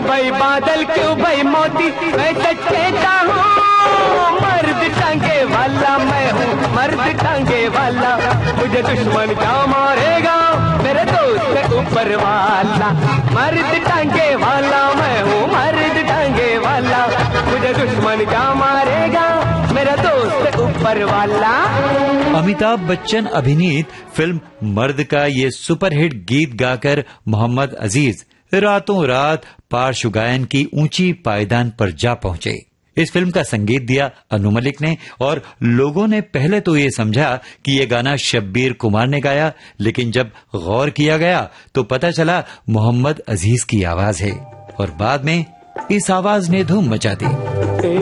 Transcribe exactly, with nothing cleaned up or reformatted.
भाई बादल क्यों भाई मोती, मैं सच कहता हूँ मर्द टांगे वाला मैं हूँ, मर्द टांगे वाला। मुझे दुश्मन क्या मारेगा, मेरे दोस्त ऊपर वाला। मर्द टांगे वाला मैं हूँ, मर्द टांगे वाला। मुझे दुश्मन क्या मारेगा, मेरा दोस्त ऊपर वाला। अमिताभ बच्चन अभिनीत फिल्म मर्द का ये सुपरहिट गीत गाकर मोहम्मद अजीज रातों रात पार्श्व गायन की ऊंची पायदान पर जा पहुंचे। इस फिल्म का संगीत दिया अनु मलिक ने और लोगों ने पहले तो ये समझा कि ये गाना शब्बीर कुमार ने गाया, लेकिन जब गौर किया गया तो पता चला मोहम्मद अजीज की आवाज है और बाद में इस आवाज ने धूम मचा दी।